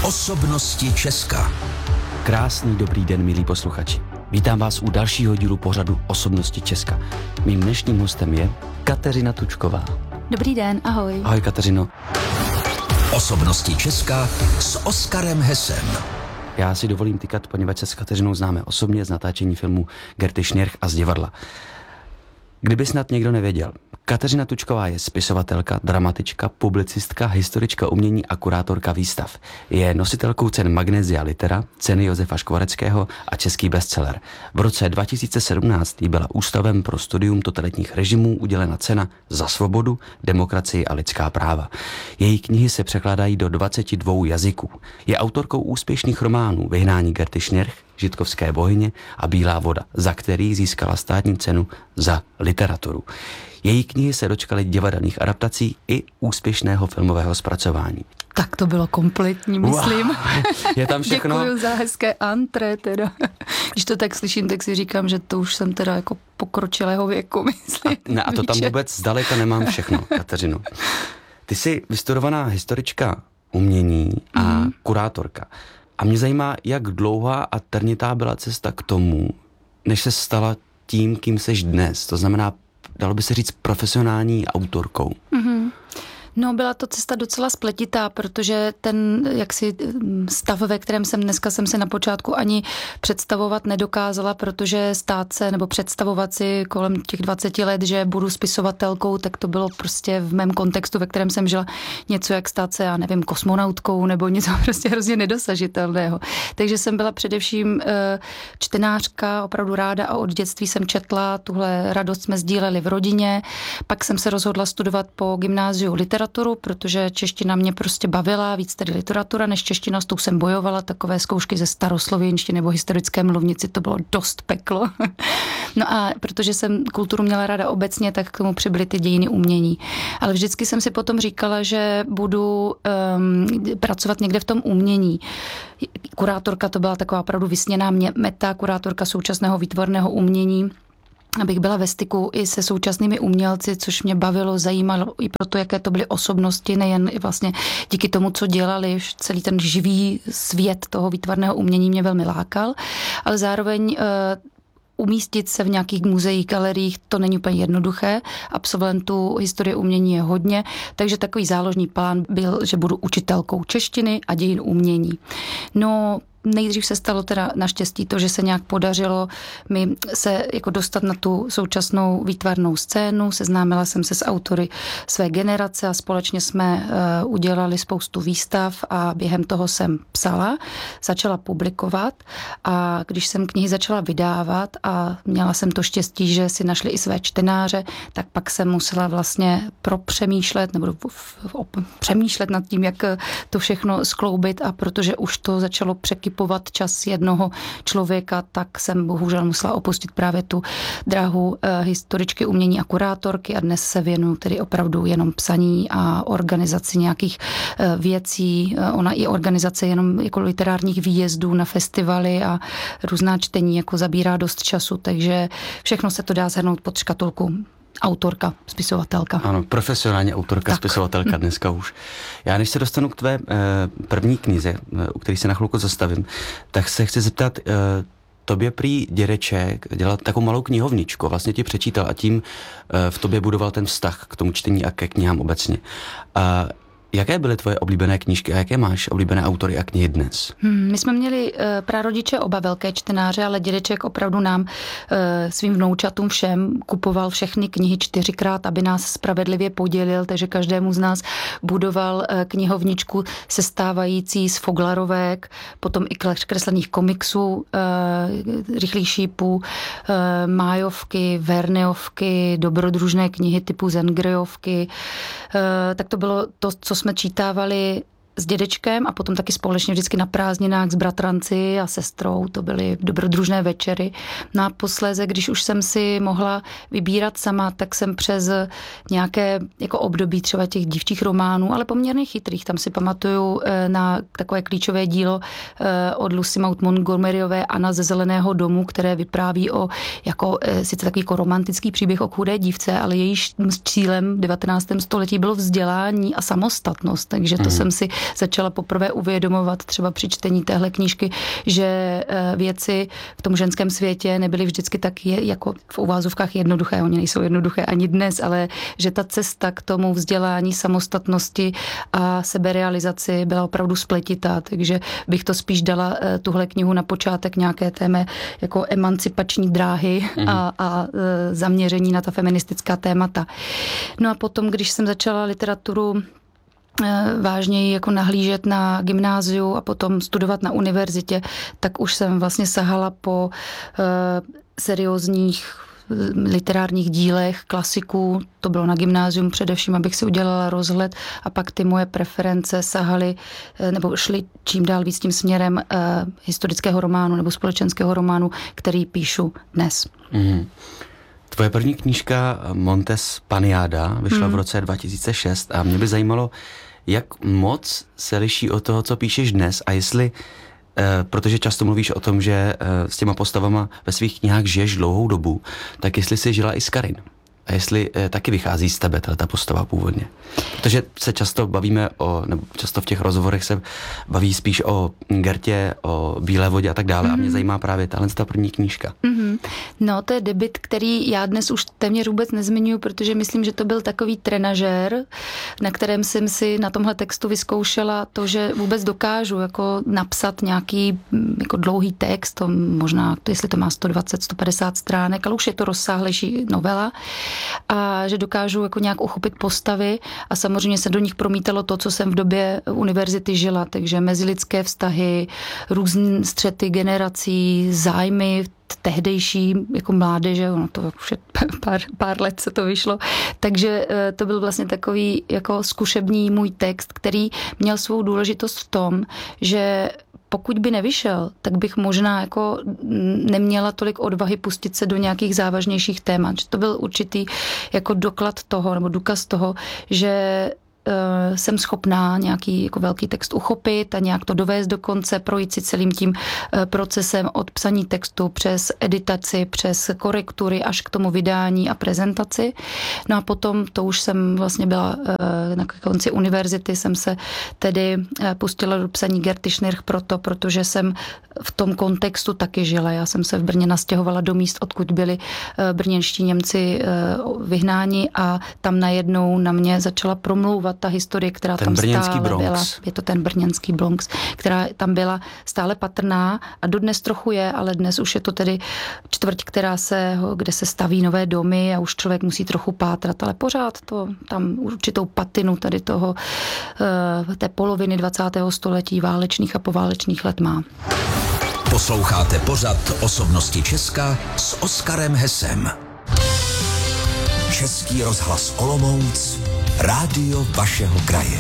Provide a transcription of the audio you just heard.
Osobnosti Česka. Krásný dobrý den, milí posluchači. Vítám vás u dalšího dílu pořadu Osobnosti Česka. Mým dnešním hostem je Kateřina Tučková. Dobrý den, ahoj. Ahoj, Kateřino. Osobnosti Česka s Oskarem Hessem. Já si dovolím tykat, poněvadž se s Kateřinou známe osobně z natáčení filmu Gerty Schnirch a z divadla. Kdyby snad někdo nevěděl, Kateřina Tučková je spisovatelka, dramatička, publicistka, historička umění a kurátorka výstav. Je nositelkou cen Magnesia Litera, ceny Josefa Škvoreckého a český bestseller. V roce 2017 jí byla Ústavem pro studium totalitních režimů udělena cena za svobodu, demokracii a lidská práva. Její knihy se překládají do 22 jazyků. Je autorkou úspěšných románů Vyhnání Gerty Schnirch, Žitkovské bohyně a Bílá voda, za který získala státní cenu za literaturu. Její knihy se dočkaly divadelních adaptací i úspěšného filmového zpracování. Tak to bylo kompletní, myslím. Wow, je tam všechno. Děkuju za hezké antré teda. Když to tak slyším, tak si říkám, že to už jsem teda jako pokročilého věku, myslím. A to tam vůbec zdaleka nemám všechno, Kateřino. Ty jsi vystudovaná historička umění a kurátorka. A mě zajímá, jak dlouhá a trnitá byla cesta k tomu, než se stala tím, kým seš dnes. To znamená, dalo by se říct, profesionální autorkou. Mm-hmm. No, byla to cesta docela spletitá, protože ten jaksi stav, ve kterém jsem se na počátku ani představovat nedokázala, protože stát se nebo představovat si kolem těch 20 let, že budu spisovatelkou, tak to bylo prostě v mém kontextu, ve kterém jsem žila, něco jak stát se, já nevím, kosmonautkou nebo něco prostě hrozně nedosažitelného. Takže jsem byla především čtenářka, opravdu ráda, a od dětství jsem četla, tuhle radost jsme sdíleli v rodině. Pak jsem se rozhodla studovat po gymnáziu literaturu, protože čeština mě prostě bavila, víc tedy literatura než čeština, s tou jsem bojovala, takové zkoušky ze staroslověnštiny nebo historické mluvnici, to bylo dost peklo. No a protože jsem kulturu měla ráda obecně, tak k tomu přibyly ty dějiny umění. Ale vždycky jsem si potom říkala, že budu pracovat někde v tom umění. Kurátorka to byla taková opravdu vysněná meta, kurátorka současného výtvarného umění, abych byla ve styku i se současnými umělci, což mě bavilo, zajímalo i proto, jaké to byly osobnosti, nejen vlastně díky tomu, co dělali, celý ten živý svět toho výtvarného umění mě velmi lákal, ale zároveň umístit se v nějakých muzeích, galeriích, to není úplně jednoduché. Absolventů historie umění je hodně, takže takový záložní plán byl, že budu učitelkou češtiny a dějin umění. No, nejdřív se stalo teda naštěstí to, že se nějak podařilo mi se jako dostat na tu současnou výtvarnou scénu. Seznámila jsem se s autory své generace a společně jsme udělali spoustu výstav a během toho jsem psala, začala publikovat, a když jsem knihy začala vydávat a měla jsem to štěstí, že si našli i své čtenáře, tak pak jsem musela vlastně přemýšlet nad tím, jak to všechno skloubit, a protože už to začalo překypovat čas jednoho člověka, tak jsem bohužel musela opustit právě tu dráhu historičky umění a kurátorky a dnes se věnuju tedy opravdu jenom psaní a organizaci nějakých věcí. Ona i organizace jenom jako literárních výjezdů na festivaly a různá čtení jako zabírá dost času, takže všechno se to dá shrnout pod škatulku autorka, spisovatelka. Ano, profesionální autorka, tak. Spisovatelka dneska už. Já než se dostanu k tvé první knize, u které se na chvilku zastavím, tak se chci zeptat, tobě prý dědeček dělal takovou malou knihovničku, vlastně ti přečítal a tím v tobě budoval ten vztah k tomu čtení a ke knihám obecně. Jaké byly tvoje oblíbené knížky a jaké máš oblíbené autory a knihy dnes? My jsme měli prarodiče oba velké čtenáře, ale dědeček opravdu nám svým vnoučatům všem kupoval všechny knihy 4krát, aby nás spravedlivě podělil, takže každému z nás budoval knihovničku sestávající z foglarovek, potom i kreslených komiksů, rychlých šípů, májovky, verneovky, dobrodružné knihy typu Zengryovky. Tak to bylo to, co jsme čítávali s dědečkem a potom taky společně vždycky na prázdninách s bratranci a sestrou. To byly dobrodružné večery. No a posléze, když už jsem si mohla vybírat sama, tak jsem přes nějaké jako období třeba těch dívčích románů, ale poměrně chytrých. Tam si pamatuju na takové klíčové dílo od Lucy Maud Montgomeryové Anna ze Zeleného domu, které vypráví o jako sice takový jako romantický příběh o chudé dívce, ale jejíž cílem v 19. století bylo vzdělání a samostatnost. Takže to jsem si začala poprvé uvědomovat třeba při čtení téhle knížky, že věci v tom ženském světě nebyly vždycky tak jako v uvázovkách jednoduché, oni nejsou jednoduché ani dnes, ale že ta cesta k tomu vzdělání, samostatnosti a seberealizaci byla opravdu spletitá, takže bych to spíš dala tuhle knihu na počátek nějaké téme jako emancipační dráhy a zaměření na ta feministická témata. No a potom, když jsem začala literaturu vážněji jako nahlížet na gymnáziu a potom studovat na univerzitě, tak už jsem vlastně sahala po seriózních literárních dílech, klasiků, to bylo na gymnázium především, abych si udělala rozhled a pak ty moje preference sahaly nebo šly čím dál víc tím směrem historického románu nebo společenského románu, který píšu dnes. Tvoje první knížka Montes Paniáda vyšla v roce 2006 a mě by zajímalo, jak moc se liší od toho, co píšeš dnes a jestli, protože často mluvíš o tom, že s těma postavama ve svých knihách žiješ dlouhou dobu, tak jestli jsi žila i s Karin. A jestli taky vychází z tebe ta postava původně. Protože se často bavíme nebo často v těch rozhovorech se baví spíš o Gertě, o Bílé vodě a tak dále. A mě zajímá právě ta první knížka. No, to je debut, který já dnes už téměř vůbec nezmiňuji, protože myslím, že to byl takový trenažér, na kterém jsem si na tomhle textu vyzkoušela to, že vůbec dokážu jako napsat nějaký jako dlouhý text, to možná, jestli to má 120-150 stránek, ale už je to rozsáhlejší novela. A že dokážu jako nějak uchopit postavy a samozřejmě se do nich promítalo to, co jsem v době univerzity žila, takže mezilidské vztahy, různé střety generací, zájmy tehdejší jako mládeže, ono to už je pár let se to vyšlo, takže to byl vlastně takový jako zkušební můj text, který měl svou důležitost v tom, že pokud by nevyšel, tak bych možná jako neměla tolik odvahy pustit se do nějakých závažnějších témat. Že to byl určitý jako doklad toho, nebo důkaz toho, že jsem schopná nějaký jako velký text uchopit a nějak to dovést do konce, projít si celým tím procesem od psaní textu přes editaci, přes korektury až k tomu vydání a prezentaci. No a potom to už jsem vlastně byla na konci univerzity, jsem se tedy pustila do psaní Gerty Schnirch protože jsem v tom kontextu taky žila. Já jsem se v Brně nastěhovala do míst, odkud byli brněnští Němci vyhnáni a tam najednou na mě začala promlouvat ta historie, která tam stále byla. Je to ten brněnský Bronx, která tam byla stále patrná a dodnes trochu je, ale dnes už je to tedy čtvrť, kde se staví nové domy a už člověk musí trochu pátrat, ale pořád to tam určitou patinu tady toho té poloviny 20. století válečných a poválečných let má. Posloucháte pořad Osobnosti Česka s Oskarem Hesem. Český rozhlas Olomouc, rádio vašeho kraje.